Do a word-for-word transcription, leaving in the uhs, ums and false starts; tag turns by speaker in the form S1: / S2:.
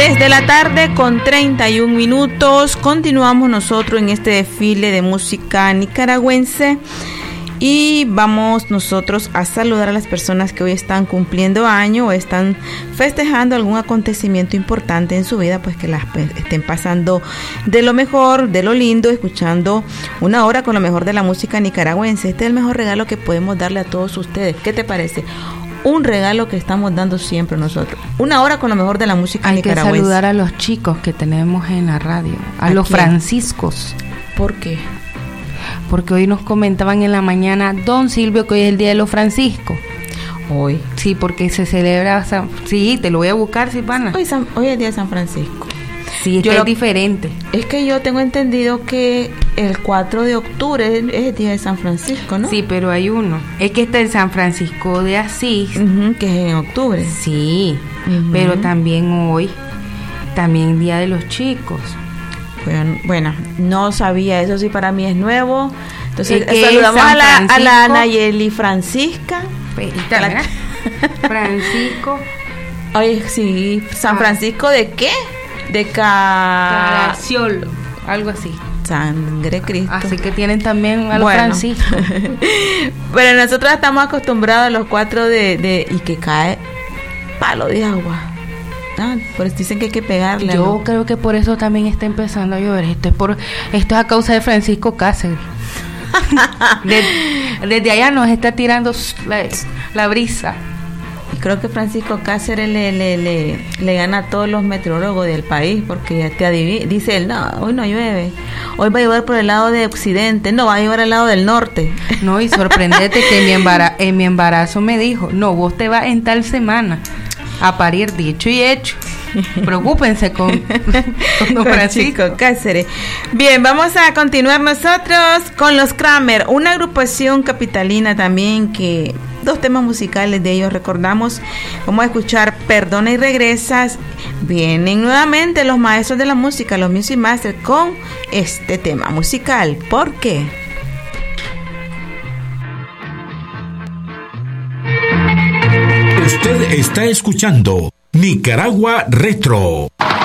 S1: tres de la tarde con treinta y un minutos. Continuamos nosotros en este desfile de música nicaragüense y vamos nosotros a saludar a las personas que hoy están cumpliendo año o están festejando algún acontecimiento importante en su vida, pues que las pues, estén pasando de lo mejor, de lo lindo, escuchando una hora con lo mejor de la música nicaragüense. Este es el mejor regalo que podemos darle a todos ustedes. ¿Qué te parece? Un regalo que estamos dando siempre nosotros. Una hora con lo mejor de la música
S2: Hay
S1: nicaragüense.
S2: Hay que saludar a los chicos que tenemos en la radio, a, ¿A los quién? Franciscos.
S1: ¿Por qué?
S2: Porque hoy nos comentaban en la mañana, don Silvio, que hoy es el día de los Franciscos.
S1: Hoy.
S2: Sí, porque se celebra San... Sí, te lo voy a buscar, Silvana.
S1: Hoy, San... hoy es el día de San Francisco.
S2: Sí, es,
S1: yo
S2: que
S1: lo...
S2: es diferente.
S1: Es que yo tengo entendido que el cuatro de octubre es el día de San Francisco, ¿no?
S2: Sí, pero hay uno. Es que está el San Francisco de Asís.
S1: Uh-huh, que es en octubre.
S2: Sí, uh-huh. Pero también hoy, también Día de los Chicos.
S1: Bueno, bueno, no sabía, eso sí para mí es nuevo. Entonces
S2: es
S1: saludamos a la, a la Nayeli Francisca.
S2: Está, la... Francisco.
S1: Oye, sí, San Francisco ¿de qué? De ca...
S2: Caraciolo, algo así.
S1: Sangre Cristo.
S2: Así que tienen también a los
S1: bueno.
S2: Francisco.
S1: Pero nosotros estamos acostumbrados a los cuatro de, de y que cae palo de agua. Ah, por eso dicen que hay que pegarle.
S2: Yo
S1: algo.
S2: Creo que por eso también está empezando a llover. Esto es por esto es a causa de Francisco Cáceres. desde, desde allá nos está tirando la, la brisa.
S1: Y creo que Francisco Cáceres le, le, le, le gana a todos los meteorólogos del país, porque ya te adivina, dice él, no, hoy no llueve, hoy va a llover por el lado de occidente, no, va a llover al lado del norte.
S2: No, y sorprendete que en mi, embarazo, en mi embarazo me dijo, no, vos te vas en tal semana a parir, dicho y hecho. Preocúpense con, con don Francisco
S1: Cáceres. Bien, vamos a continuar nosotros con los Kramer, una agrupación capitalina también que dos temas musicales de ellos recordamos. Vamos a escuchar Perdona y Regresas. Vienen nuevamente los maestros de la música, los Music Masters, con este tema musical. ¿Por qué?
S3: Usted está escuchando Nicaragua Retro.